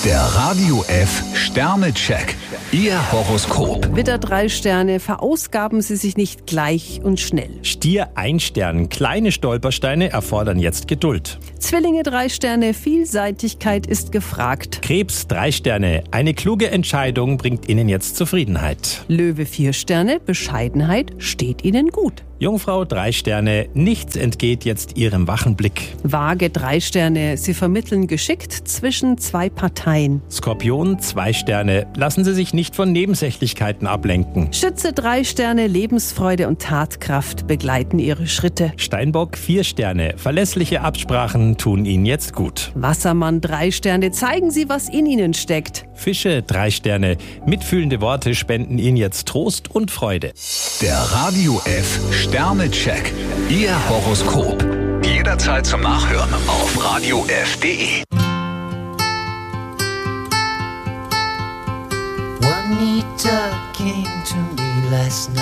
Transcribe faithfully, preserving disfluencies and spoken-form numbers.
Der Radio F Sternecheck. Ihr Horoskop. Widder drei Sterne, verausgaben Sie sich nicht gleich und schnell. Stier ein Stern, kleine Stolpersteine erfordern jetzt Geduld. Zwillinge drei Sterne, Vielseitigkeit ist gefragt. Krebs drei Sterne, eine kluge Entscheidung bringt Ihnen jetzt Zufriedenheit. Löwe vier Sterne, Bescheidenheit steht Ihnen gut. Jungfrau drei Sterne, nichts entgeht jetzt Ihrem wachen Blick. Waage drei Sterne, Sie vermitteln geschickt zwischen zwei Parteien. Skorpion zwei Sterne, lassen Sie sich nicht von Nebensächlichkeiten ablenken. Schütze drei Sterne, Lebensfreude und Tatkraft begleiten Ihre Schritte. Steinbock vier Sterne, verlässliche Absprachen tun Ihnen jetzt gut. Wassermann drei Sterne, zeigen Sie, was in Ihnen steckt. Fische drei Sterne, mitfühlende Worte spenden Ihnen jetzt Trost und Freude. Der Radio F Sternecheck. Ihr Horoskop. Jederzeit zum Nachhören auf radio f punkt de. Juanita came to me last night.